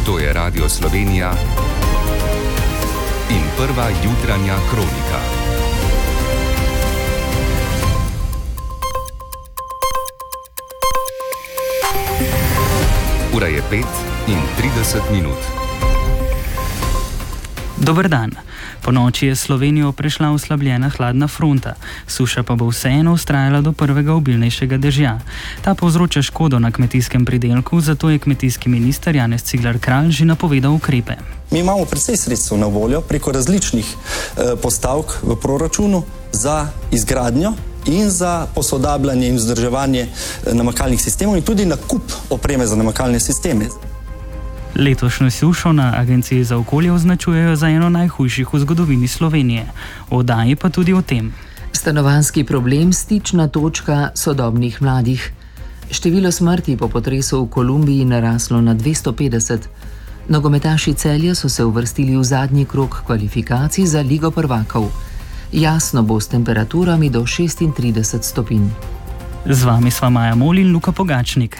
To je Radio Slovenija in prva jutranja kronika. Ura je 5:30. Dober dan. Po noči je Slovenijo prešla oslabljena hladna fronta, suša pa bo vseeno vztrajala do prvega obilnejšega dežja. Ta povzroča škodo na kmetijskem pridelku, zato je kmetijski minister Janez Cigler Kralj že napovedal ukrepe. Mi imamo precej sredstev na voljo preko različnih postavk v proračunu za izgradnjo in za posodabljanje in vzdrževanje namakalnih sistemov in tudi nakup opreme za namakalne sisteme. Letošnjo sušo na Agenciji za okolje označujejo za eno najhujših v zgodovini Slovenije. V oddaji pa tudi o tem. Stanovanjski problem, stična točka sodobnih mladih. Število smrti po potresu v Kolumbiji naraslo na 250. Nogometaši Celja so se uvrstili v zadnji krog kvalifikacij za Ligo prvakov. Jasno bo s temperaturami do 36 stopinj. Z vami sva Maja Mol in Luka Pogačnik.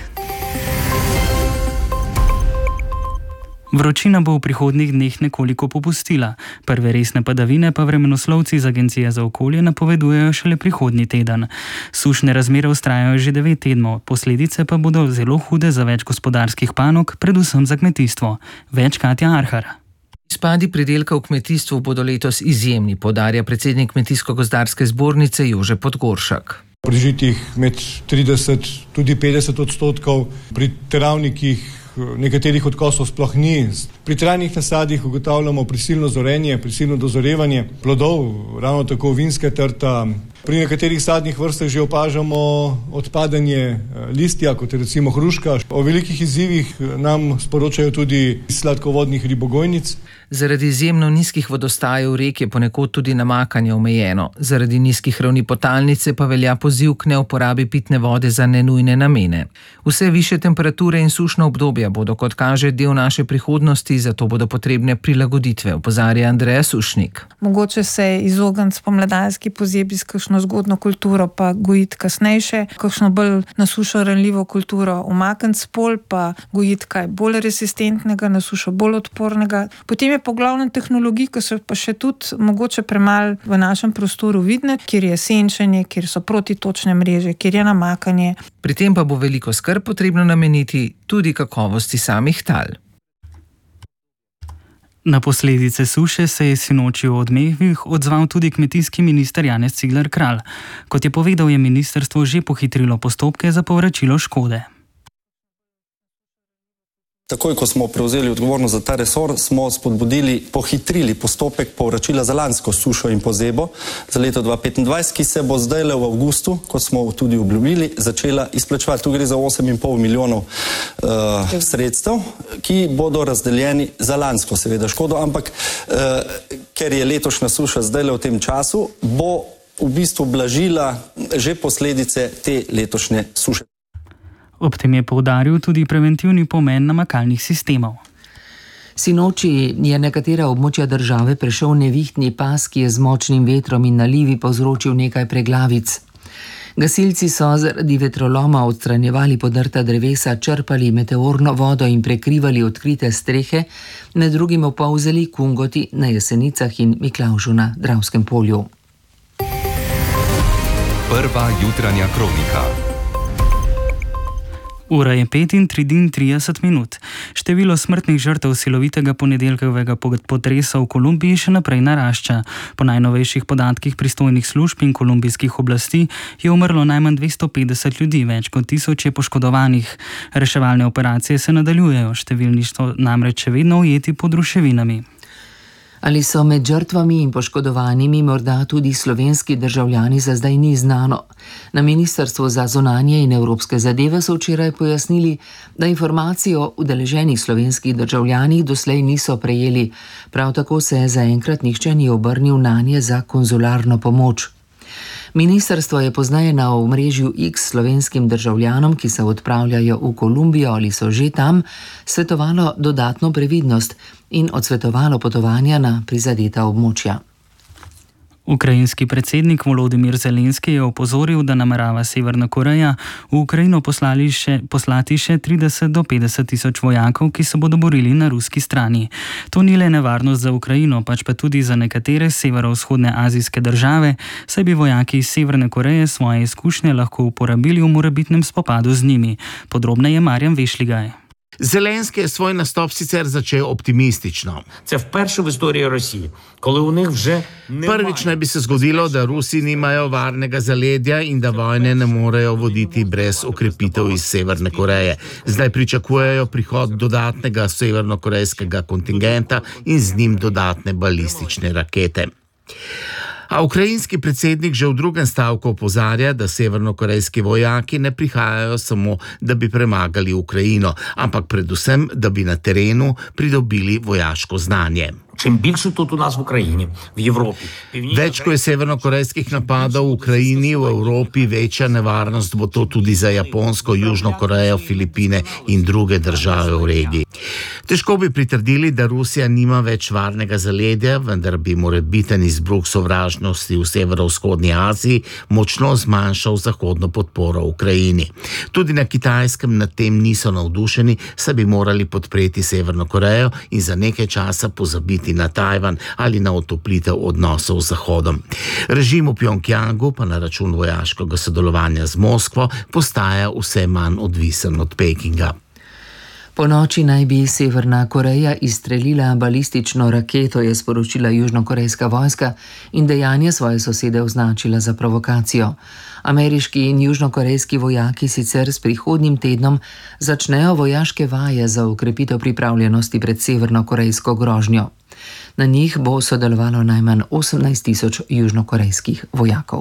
Vročina bo v prihodnjih dneh nekoliko popustila. Prve resne padavine pa vremenoslovci z Agencije za okolje napovedujejo šele prihodnji teden. Sušne razmere vztrajajo že 9 tednov, posledice pa bodo zelo hude za več gospodarskih panog, predvsem za kmetijstvo. Več Katja Arhar. Izpadi pridelka v kmetijstvu bodo letos izjemni, poudarja predsednik Kmetijsko-gozdarske zbornice Jože Podgoršek. Pri žitih med 30, tudi 50%, pri travnikih nekaterih odkosov sploh ni. Pri trajnih nasadih ugotavljamo prisilno zorenje, prisilno dozorevanje plodov, ravno tako vinska trta. Pri nekaterih sadnih vrstah že opažamo odpadanje listja, kot je recimo hruška. O velikih izzivih nam sporočajo tudi iz sladkovodnih ribogojnic. Zaradi izjemno nizkih vodostajev rek je ponekod tudi namakanje omejeno. Zaradi nizkih ravni potalnice pa velja poziv k neuporabi pitne vode za nenujne namene. Vse višje temperature in sušna obdobja bodo, kot kaže, del naše prihodnosti, zato bodo potrebne prilagoditve, opozarja Andreja Sušnik. Mogoče se izogniti spomladanski pozebi s kakšno zgodno kulturo, pa gojiti kasnejše, kakšno bolj na sušo ranljivo kulturo umakniti spol, pa gojiti kaj bolj resistentnega, na sušo bolj odpornega. Potem je po glavnem tehnologij, ki so pa še tudi mogoče premalo v našem prostoru vidne, kjer je senčenje, kjer so protitočne mreže, kjer je namakanje. Pri tem pa bo veliko skrb potrebno nameniti tudi kakovosti samih tal. Na posledice suše se je sinoči v Odmevih odzval tudi kmetijski minister Janez Cigler Kralj. Kot je povedal, je ministrstvo že pohitrilo postopke za povračilo škode. Takoj, ko smo prevzeli odgovornost za ta resor, smo pohitrili postopek povračila za lansko sušo in pozebo za leto 2025, ki se bo zdaj v avgustu, kot smo tudi obljubili, začela izplačevati. Tu gre za 8,5 milijonov sredstev, ki bodo razdeljeni za lansko seveda škodo, ampak ker je letošnja suša zdaj v tem času, bo v bistvu blažila že posledice te letošnje suše. Ob tem je poudaril tudi preventivni pomen namakalnih sistemov. Sinoči je nekatera območja države prešel nevihtni pas, ki je z močnim vetrom in nalivi povzročil nekaj preglavic. Gasilci so zaradi vetroloma odstranjevali podrta drevesa, črpali meteorno vodo in prekrivali odkrite strehe, med drugim v Polzeli, Kungoti, na Jesenicah in Miklavžu na Dravskem polju. Prva jutranja kronika. Ura je 5:33. Število smrtnih žrtev silovitega ponedeljkovega potresa v Kolumbiji še naprej narašča. Po najnovejših podatkih pristojnih služb in kolumbijskih oblasti je umrlo najmanj 250 ljudi, več kot 1000 je poškodovanih. Reševalne operacije se nadaljujejo, številni so namreč še vedno ujeti pod ruševinami. Ali so med žrtvami in poškodovanimi morda tudi slovenski državljani, za zdaj ni znano. Na Ministrstvu za zunanje in evropske zadeve so včeraj pojasnili, da informacij o udeleženih slovenskih državljanih doslej niso prejeli. Prav tako se zaenkrat nihče ni obrnil nanje za konzularno pomoč. Ministrstvo je pozneje na omrežju X slovenskim državljanom, ki se odpravljajo v Kolumbijo ali so že tam, svetovalo dodatno previdnost in odsvetovalo potovanja na prizadeta območja. Ukrajinski predsednik Volodymyr Zelenski je opozoril, da namerava Severna Koreja v Ukrajino poslati še 30 do 50 tisoč vojakov, ki se bodo borili na ruski strani. To ni le nevarnost za Ukrajino, pač pa tudi za nekatere severovzhodne azijske države, saj bi vojaki iz Severne Koreje svoje izkušnje lahko uporabili v morebitnem spopadu z njimi. Podrobneje Marjan Vešligaj. Зеленський свій наступ sicer začel optimistično. Це вперше в історії Росії, коли у них вже Prvič naj bi se zgodilo, da Rusi nimajo varnega zaledja in da vojne ne morejo voditi brez okrepitev iz Severne Koreje. Zdaj pričakujejo prihod dodatnega severnokorejskega kontingenta in z njim dodatne balistične rakete. A ukrajinski predsednik že v drugem stavku opozarja, da severnokorejski vojaki ne prihajajo samo, da bi premagali Ukrajino, ampak predvsem, da bi na terenu pridobili vojaško znanje. Čim більше тут у нас в Україні, в Європі. Več ko je severnokorejskih napadov v Ukrajini, v Evropi, večja nevarnost bo to tudi za Japonsko, Južno Korejo, Filipine in druge države v regiji. Težko bi pritrdili, da Rusija nima več varnega zaledja, vendar bi morebiten izbruh sovražnosti v severovzhodni Aziji močno zmanjšal zahodno podporo Ukrajini. Tudi na Kitajskem nad tem niso navdušeni, saj bi morali podpreti Severno Korejo in za nekaj časa pozabiti na Tajvan ali na otoplitev odnosov z Zahodom. Režim v Pjongjangu pa na račun vojaškega sodelovanja z Moskvo postaja vse manj odvisen od Pekinga. Po noči naj bi Severna Koreja izstrelila balistično raketo, je sporočila južnokorejska vojska in dejanje svoje sosede označila za provokacijo. Ameriški in južnokorejski vojaki sicer s prihodnjim tednom začnejo vojaške vaje za okrepitev pripravljenosti pred severnokorejsko grožnjo. Na njih bo sodelovalo najmanj 18 tisoč južnokorejskih vojakov.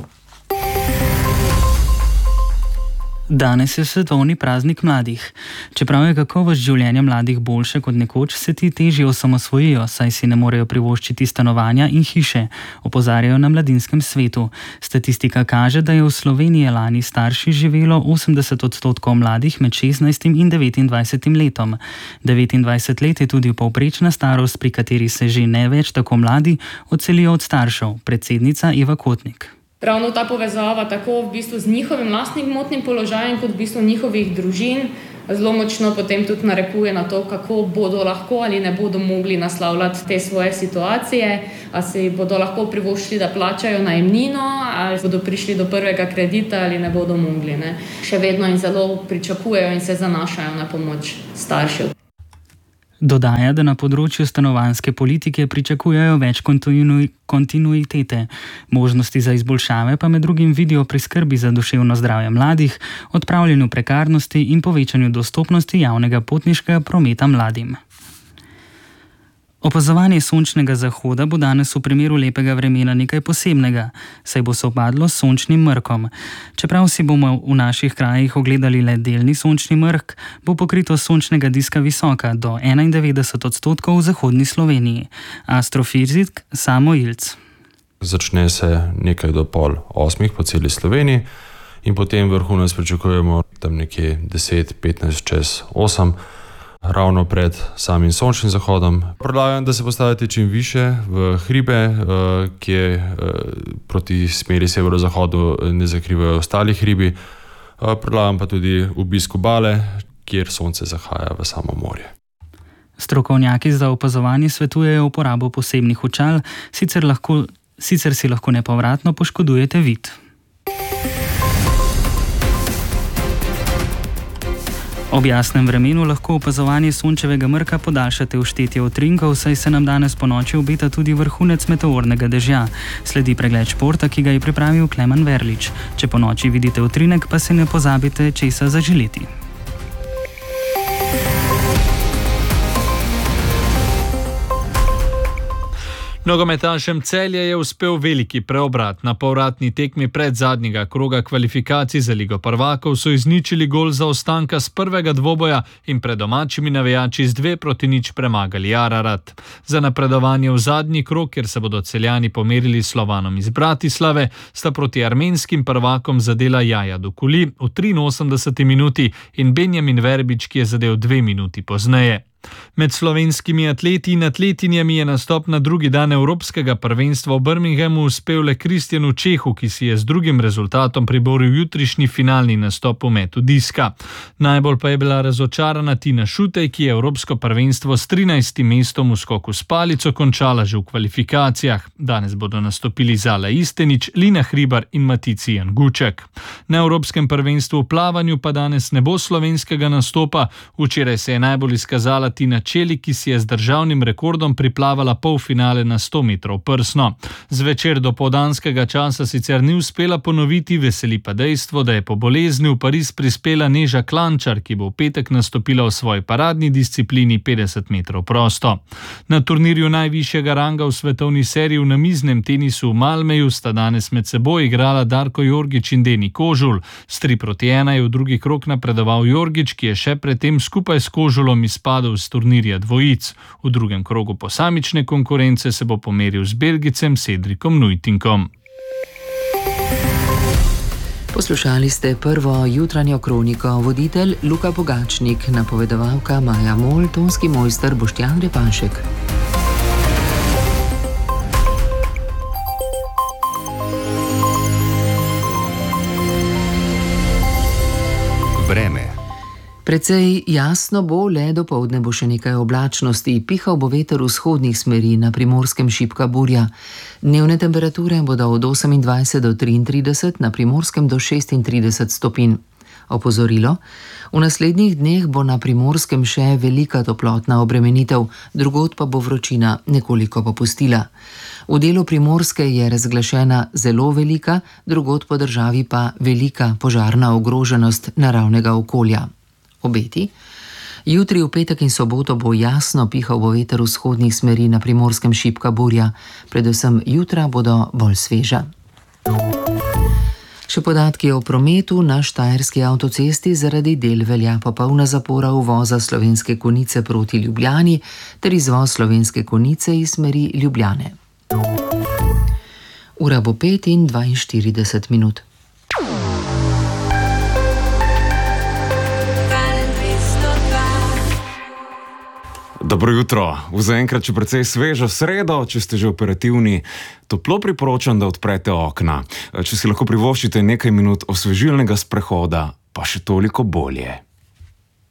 Danes je svetovni praznik mladih. Čeprav je kakovost življenja mladih boljše kot nekoč, se ti težje osamosvojijo, saj si ne morejo privoščiti stanovanja in hiše, opozarjajo na Mladinskem svetu. Statistika kaže, da je v Sloveniji lani starši živelo 80% mladih med 16 in 29 letom. 29 let je tudi povprečna starost, pri kateri se že ne več tako mladi odselijo od staršev, predsednica Eva Kotnik. Ravno ta povezava tako v bistvu z njihovim lastnim gmotnim položajem kot v bistvu njihovih družin zelo močno potem tudi narekuje na to, kako bodo lahko ali ne bodo mogli naslavljati te svoje situacije, ali si bodo lahko privoščili, da plačajo najemnino, ali bodo prišli do prvega kredita ali ne bodo mogli. Še vedno in zelo pričakujejo in se zanašajo na pomoč staršev. Dodaja, da na področju stanovanjske politike pričakujejo več kontinuitete. Možnosti za izboljšave pa med drugim vidijo pri skrbi za duševno zdravje mladih, odpravljanju prekarnosti in povečanju dostopnosti javnega potniškega prometa mladim. Opazovanje sončnega zahoda bo danes v primeru lepega vremena nekaj posebnega, saj bo sopadlo s sončnim mrkom. Čeprav si bomo v naših krajih ogledali le delni sončni mrk, bo pokritost sončnega diska visoka, do 91% v zahodni Sloveniji. Astrofizik Samo Ilc. Začne se nekaj do 7:30 po celi Sloveniji in potem vrhunec pričakujemo tam nekje 10-15 čez 8. Ravno pred samim sončnim zahodom. Predlagam, da se postavite čim više v hribe, kjer proti smeri severozahodu ne zakrivajo ostali hribi. Predlagam pa tudi obisk obale, kjer sonce zahaja v samo morje. Strokovnjaki za opazovanje svetujejo uporabo posebnih očal, sicer si lahko nepovratno poškodujete vid. Ob jasnem vremenu lahko opazovanje sončevega mrka podaljšate v štetje utrinkov, saj se nam danes ponoči obeta tudi vrhunec meteornega dežja. Sledi pregled športa, ki ga je pripravil Klemen Verlič. Če ponoči vidite utrinek, pa se ne pozabite česa zaželeti. Nogometašem Celja je uspel veliki preobrat. Na povratni tekmi pred zadnjega kroga kvalifikacij za Ligo prvakov so izničili gol zaostanka z prvega dvoboja in pred domačimi navijači z 2-0 premagali Ararat. Za napredovanje v zadnji krog, kjer se bodo Celjani pomerili s Slovanom iz Bratislave, sta proti armenskim prvakom zadela Jaja Dukuli v 83 minuti in Benjamin Verbič, ki je zadel 2 minuti pozneje. Med slovenskimi atleti in atletinjami je nastop na drugi dan Evropskega prvenstva v Birminghamu uspel le Kristjanu Čehu, ki si je z drugim rezultatom priboril jutrišnji finalni nastop v metu diska. Najbolj pa je bila razočarana Tina Šutej, ki je Evropsko prvenstvo s 13. mestom v skoku s palico končala že v kvalifikacijah. Danes bodo nastopili Zala Istenič, Lina Hribar in Matici Janguček. Na Evropskem prvenstvu v plavanju pa danes ne bo slovenskega nastopa. Včeraj se je najbolj izkazala Tina Čelik, ki si je z državnim rekordom priplavala polfinale na 100 metrov prsno. Zvečer do povdanskega časa sicer ni uspela ponoviti, veseli pa dejstvo, da je po bolezni v Pariz prispela Neža Klančar, ki bo v petek nastopila v svoji paradni disciplini 50 metrov prosto. Na turnirju najvišjega ranga v svetovni seriji v namiznem tenisu v Malmeju sta danes med seboj igrala Darko Jorgič in Deni Kožul. S 3-1 je v drugi krog napredoval Jorgič, ki je še predtem skupaj s Kožulom izpadel z turnirja dvojic. V drugem krogu posamične konkurence se bo pomeril z Belgicem Cedrikom Nujtinkom. Poslušali ste prvo jutranjo kroniko, voditelj Luka Pogačnik, napovedovalka Maja Mol, tonski mojster Boštjan Repanšek. Vreme. Precej jasno bo, le dopoldne bo še nekaj oblačnosti, pihal bo veter vzhodnih smeri, na Primorskem šibka burja. Dnevne temperature bodo od 28 do 33, na Primorskem do 36 stopinj. Opozorilo: v naslednjih dneh bo na Primorskem še velika toplotna obremenitev, drugod pa bo vročina nekoliko popustila. V delu Primorske je razglašena zelo velika, drugod po državi pa velika požarna ogroženost naravnega okolja. Obeti: jutri, v petek in soboto bo jasno, pihal bo veter vzhodnih smeri, na Primorskem šibka burja, predvsem jutra bodo bolj sveža. Še podatki o prometu. Na Štajerski avtocesti zaradi del velja popolna zapora uvoza Slovenske Konjice proti Ljubljani ter izvoz Slovenske Konjice iz smeri Ljubljane. Ura bo 5:42 minut. Dobro jutro. V zaenkrat še precej svežo sredo, če ste že operativni, toplo priporočam, da odprete okna. Če si lahko privoščite nekaj minut osvežilnega sprehoda, pa še toliko bolje.